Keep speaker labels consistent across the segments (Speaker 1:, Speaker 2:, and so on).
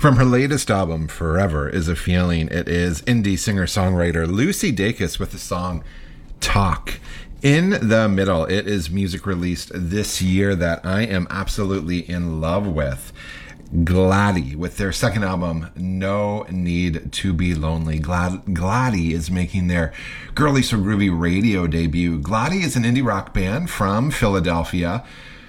Speaker 1: From her latest album, Forever Is a Feeling, it is indie singer-songwriter Lucy Dacus with the song Talk. In the middle, it is music released this year that I am absolutely in love with. Gladie with their second album, No Need to Be Lonely. Gladie is making their Girly So Groovy radio debut. Gladie is an indie rock band from Philadelphia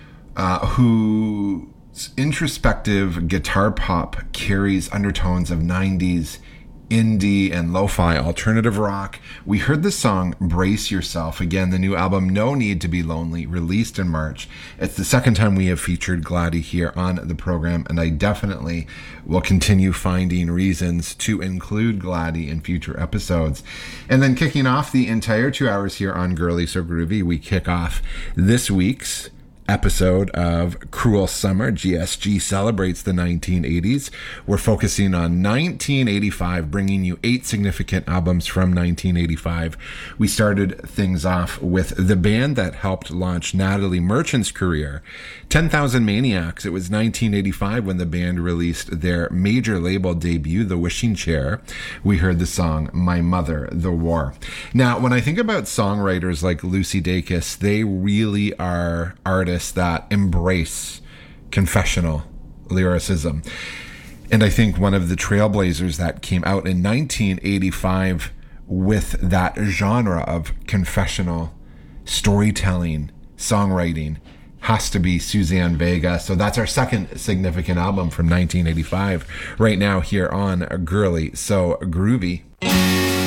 Speaker 1: whose introspective guitar pop carries undertones of 90s indie and lo-fi alternative rock. We heard the song Brace Yourself. Again, the new album No Need to Be Lonely, released in March. It's the second time we have featured Gladie here on the program, and I definitely will continue finding reasons to include Gladie in future episodes. And then kicking off the entire 2 hours here on Girly So Groovy, we kick off this week's episode of Cruel Summer. GSG celebrates the 1980s. We're focusing on 1985, bringing you 8 significant albums from 1985. We started things off with the band that helped launch Natalie Merchant's career, 10,000 Maniacs. It was 1985 when the band released their major label debut, The Wishing Chair. We heard the song My Mother, The War. Now, when I think about songwriters like Lucy Dacus, they really are artists that embrace confessional lyricism. And I think one of the trailblazers that came out in 1985 with that genre of confessional storytelling, songwriting, has to be Suzanne Vega. So that's our second significant album from 1985 right now here on Girly So Groovy.